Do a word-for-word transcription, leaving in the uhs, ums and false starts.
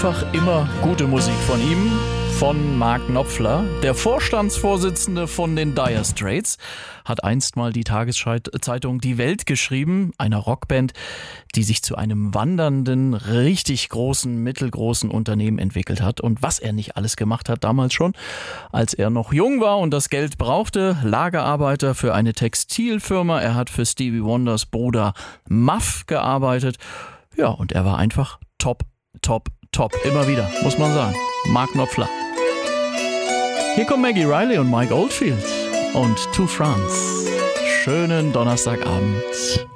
einfach immer gute Musik von ihm, von Mark Knopfler. Der Vorstandsvorsitzende von den Dire Straits hat einst mal die Tageszeitung Die Welt geschrieben, einer Rockband, die sich zu einem wandernden, richtig großen, mittelgroßen Unternehmen entwickelt hat. Und was er nicht alles gemacht hat damals schon, als er noch jung war und das Geld brauchte, Lagerarbeiter für eine Textilfirma. Er hat für Stevie Wonders Bruder Muff gearbeitet. Ja, und er war einfach top, top, top. Immer wieder, muss man sagen. Mark Knopfler. Hier kommen Maggie Riley und Mike Oldfield und To France. Schönen Donnerstagabend.